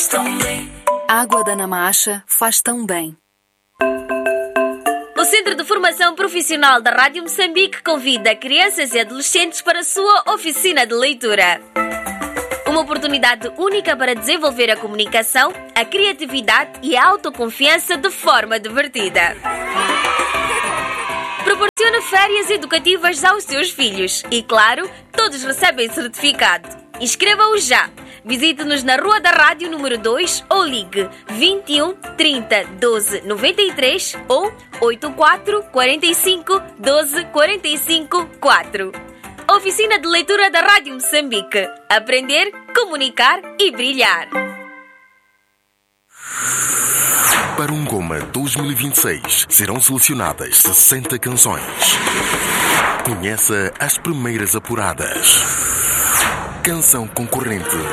faz tão bem. Água da Namacha faz tão bem. O Centro de Formação Profissional da Rádio Moçambique convida crianças e adolescentes para a sua oficina de leitura. Uma oportunidade única para desenvolver a comunicação, a criatividade e a autoconfiança de forma divertida. Proporciona férias educativas aos seus filhos e, claro, todos recebem certificado. Inscreva-o já! Visite-nos na Rua da Rádio número 2 ou ligue 21 30 12 93 ou 84 45 12 45 4. Oficina de Leitura da Rádio Moçambique. Aprender, comunicar e brilhar. Para um Goma 2026 serão selecionadas 60 canções. Conheça as primeiras apuradas. Canção concorrente